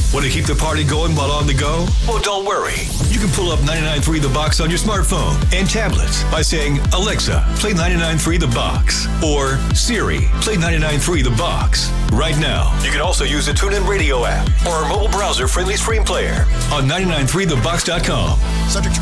Want to keep the party going while on the go? Well, don't worry. You can pull up 99.3 The Box on your smartphone and tablets by saying, Alexa, play 99.3 The Box. Or Siri, play 99.3 The Box. Right now, you can also use the TuneIn Radio app or our mobile browser-friendly stream player on 993thebox.com. Subject to